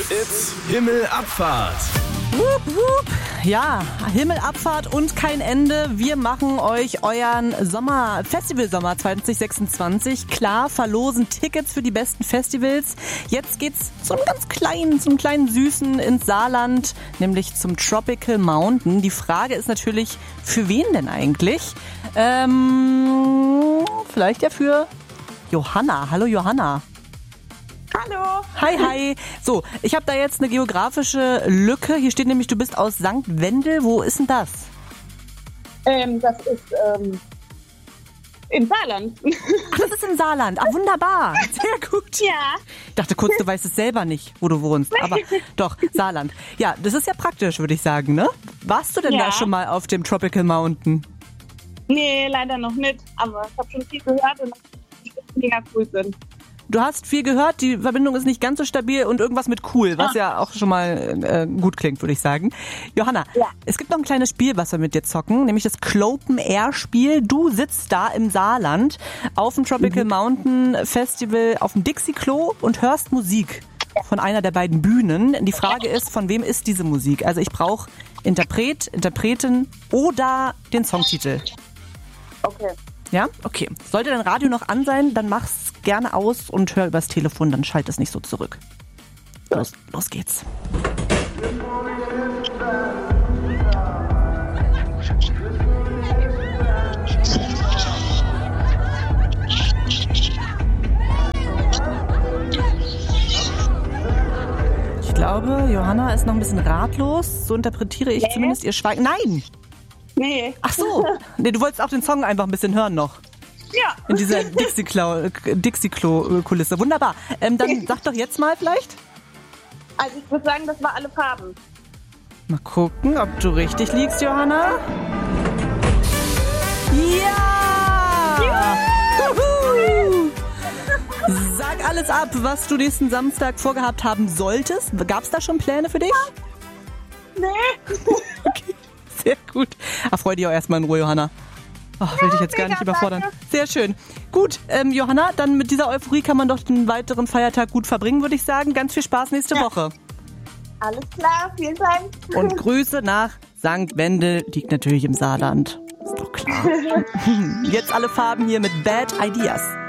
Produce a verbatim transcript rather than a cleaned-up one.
It's Himmelabfahrt. Wup, wup. Ja, Himmelabfahrt und kein Ende. Wir machen euch euren Sommer, Festivalsommer zwanzig sechsundzwanzig klar, verlosen Tickets für die besten Festivals. Jetzt geht's zum ganz kleinen, zum kleinen Süßen ins Saarland, nämlich zum Tropical Mountain. Die Frage ist natürlich, für wen denn eigentlich? Ähm, vielleicht ja für Johanna. Hallo Johanna. Hallo. Hi, hi. So, ich habe da jetzt eine geografische Lücke. Hier steht nämlich, du bist aus Sankt Wendel. Wo ist denn das? Ähm, das ist ähm, im Saarland. Ach, das ist im Saarland. Ah, wunderbar. Sehr gut. Ja. Ich dachte kurz, du weißt es selber nicht, wo du wohnst. Aber doch, Saarland. Ja, das ist ja praktisch, würde ich sagen, ne? Warst du denn Ja. da schon mal auf dem Tropical Mountain? Nee, leider noch nicht. Aber ich habe schon viel gehört und das ist mega cool sind. Du hast viel gehört, die Verbindung ist nicht ganz so stabil und irgendwas mit cool, was ja auch schon mal äh, gut klingt, würde ich sagen. Johanna, Ja. es gibt noch ein kleines Spiel, was wir mit dir zocken, nämlich das Clopen Air Spiel. Du sitzt da im Saarland auf dem Tropical Mountain Festival auf dem Dixie-Klo und hörst Musik von einer der beiden Bühnen. Die Frage ist, von wem ist diese Musik? Also ich brauche Interpret, Interpretin oder den Songtitel. Okay. Ja? Okay. Sollte dein Radio noch an sein, dann mach's gerne aus und hör übers Telefon, dann schalt es nicht so zurück. Los, los geht's. Ich glaube, Johanna ist noch ein bisschen ratlos. So interpretiere ich Nee. zumindest ihr Schweigen. Nein! Nee. Ach so. Nee, du wolltest auch den Song einfach ein bisschen hören noch. Ja. In dieser Dixie-Klo- Dixie-Klo-Kulisse. Wunderbar. Ähm, dann sag doch jetzt mal vielleicht. Also ich würde sagen, das war alle Farben. Mal gucken, ob du richtig liegst, Johanna. Ja! Juhu! Sag alles ab, was du nächsten Samstag vorgehabt haben solltest. Gab's da schon Pläne für dich? Nee. Okay, sehr gut. Ach, freu dich auch erstmal in Ruhe, Johanna. Oh, will dich jetzt gar nicht mega, überfordern. danke. Sehr schön. Gut, ähm, Johanna, dann mit dieser Euphorie kann man doch den weiteren Feiertag gut verbringen, würde ich sagen. Ganz viel Spaß nächste Woche. Alles klar, vielen Dank. Und Grüße nach Sankt Wendel, liegt natürlich im Saarland. Ist doch klar. Jetzt alle Farben hier mit Bad Ideas.